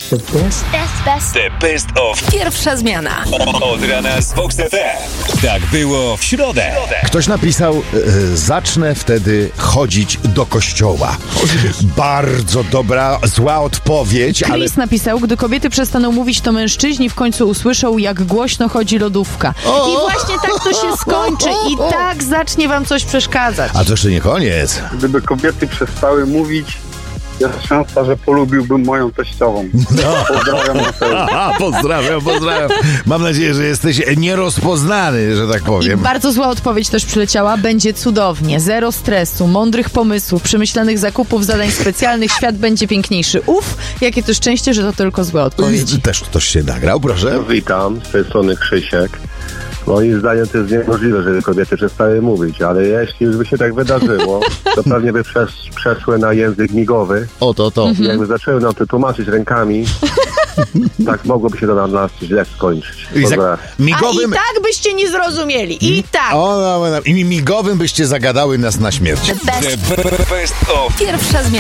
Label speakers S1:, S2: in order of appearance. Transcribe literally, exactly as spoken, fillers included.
S1: The best.
S2: Best, best.
S3: The best of
S4: Pierwsza zmiana.
S3: od rana z Vox F M. Tak było w środę.
S5: Ktoś napisał, e, zacznę wtedy chodzić do kościoła. Bardzo dobra, zła odpowiedź, ale...
S4: Chris napisał, gdy kobiety przestaną mówić, to mężczyźni w końcu usłyszą, jak głośno chodzi lodówka.
S5: O!
S4: I właśnie tak to się skończy i tak zacznie wam coś przeszkadzać.
S5: A to jeszcze nie koniec.
S6: Gdyby kobiety przestały mówić, jest szansa, że polubiłbym moją teściową. Pozdrawiam na pewno.
S5: Aha, pozdrawiam, pozdrawiam. Mam nadzieję, że jesteś nierozpoznany, że tak
S4: I
S5: powiem.
S4: bardzo zła odpowiedź też przyleciała. Będzie cudownie. Zero stresu, mądrych pomysłów, przemyślanych zakupów, zadań specjalnych. Świat będzie piękniejszy. Uf, jakie to szczęście, że to tylko złe odpowiedzi.
S5: Też ktoś się nagrał, proszę.
S7: Witam, z tej strony Krzysiek. Moim zdaniem to jest niemożliwe, żeby kobiety przestały mówić, ale jeśli już by się tak wydarzyło, to pewnie by przesz, przeszły na język migowy
S5: O, to, to.
S7: i jakby zaczęły nam to tłumaczyć rękami, tak mogłoby się to na nas źle skończyć.
S5: I za
S7: Pozdrawiam.
S4: A
S5: migowym...
S4: i tak byście nie zrozumieli. I tak.
S5: O, no, no, i migowym byście zagadali nas na śmierć.
S2: The best.
S3: The best of
S4: Pierwsza zmiana.